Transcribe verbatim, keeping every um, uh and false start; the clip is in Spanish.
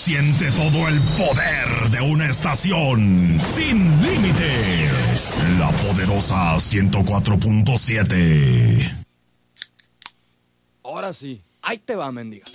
Siente todo el poder de una estación sin límites. La poderosa ciento cuatro punto siete. Ahora sí, ahí te va, mendiga.